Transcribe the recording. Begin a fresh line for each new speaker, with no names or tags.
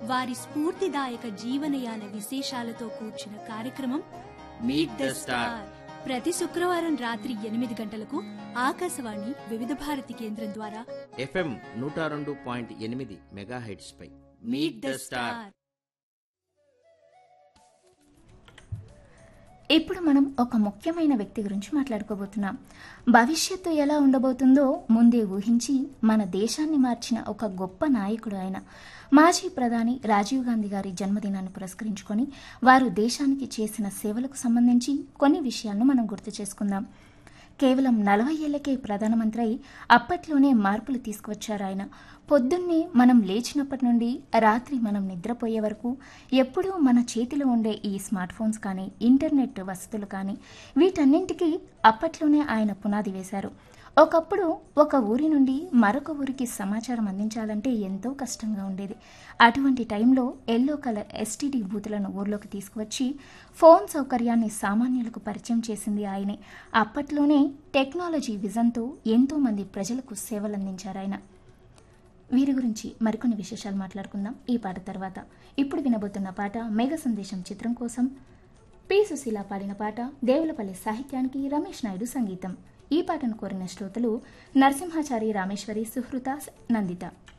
వారి స్ఫూర్తిదాయక జీవనయాన విశేషాలతో కూర్చిన కార్యక్రమం మీట్ ద స్టార్. ప్రతి శుక్రవారం రాత్రి 8 గంటలకు ఆకాశవాణి వివిధ భారతి కేంద్రం ద్వారా
FM 102.8 megahertz pi
meet the star.
ఇప్పుడు మనం ఒక ముఖ్యమైన వ్యక్తి గురించి మాట్లాడుకోబోతున్నాం. భవిష్యత్తు ఎలా ఉండబోతుందో ముందే ఊహించి మన దేశాన్ని మార్చిన ఒక గొప్ప నాయకుడు ఆయన. మాజీ ప్రధాని రాజీవ్ గాంధీ గారి జన్మదినాన్ని పురస్కరించుకొని వారు దేశానికి చేసిన సేవలకు సంబంధించి కొన్ని విషయాలను మనం గుర్తు చేసుకుందాం. కేవలం 40 ఏళ్లకే ప్రధానమంత్రి అయి అప్పట్లోనే మార్పులు తీసుకువచ్చారు ఆయన. పొద్దున్నే మనం లేచినప్పటి నుండి రాత్రి మనం నిద్రపోయే వరకు ఎప్పుడూ మన చేతిలో ఉండే ఈ స్మార్ట్ ఫోన్స్ కానీ ఇంటర్నెట్ వసతులు కానీ వీటన్నింటికీ అప్పట్లోనే ఆయన పునాది వేశారు. ఒకప్పుడు ఒక ఊరి నుండి మరొక ఊరికి సమాచారం అందించాలంటే ఎంతో కష్టంగా ఉండేది. అటువంటి టైంలో ఎల్లో కలర్ ఎస్టీడీ బూతులను ఊర్లోకి తీసుకువచ్చి ఫోన్ సౌకర్యాన్ని సామాన్యులకు పరిచయం చేసింది ఆయనే. అప్పట్లోనే టెక్నాలజీ విజన్తో ఎంతో మంది ప్రజలకు సేవలందించారు ఆయన. వీరి గురించి మరికొన్ని విశేషాలు మాట్లాడుకుందాం ఈ పాట తర్వాత. ఇప్పుడు వినబోతున్న పాట మేఘ సందేశం చిత్రం కోసం పి సుశీల పాడిన పాట. దేవులపల్లి సాహిత్యానికి రమేష్ నాయుడు సంగీతం. ఈ పాటను కోరిన శ్రోతలు నరసింహాచారి, రామేశ్వరి, సుహృత, నందిత.